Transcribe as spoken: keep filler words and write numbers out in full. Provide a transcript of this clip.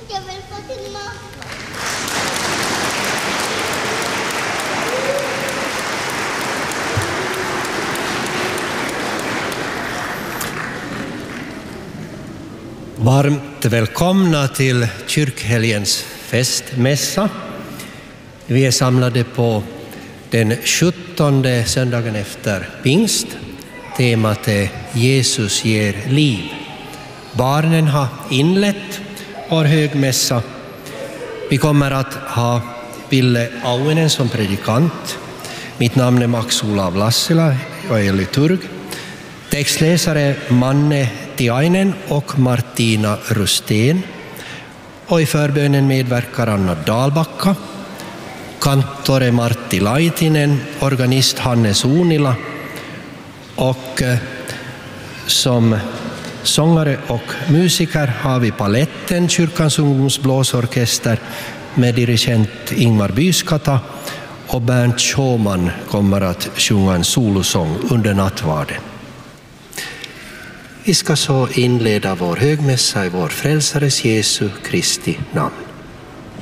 Jag vill få till mamma. Varmt välkomna till kyrkhelgens festmässa. Vi är samlade på den sjuttonde söndagen efter pingst. Temat är Jesus ger liv. Barnen har inlett vår högmässa. Vi kommer att ha Ville Auinen som predikant. Mitt namn är Max-Olav Lassila, jag är liturg. Textläsare Manne Tiainen och Martina Rustén. Och i förbönen medverkar Anna Dalbacka, kantore Martti Laitinen, organist Hannes Unila och eh, som sångare och musiker har vi Paletten, kyrkans ungdomsblåsorkester med dirigent Ingmar Byskata, och Bernt Schåman kommer att sjunga en solosång under nattvarden. Vi ska så inleda vår högmässa i vår frälsares Jesu Kristi namn.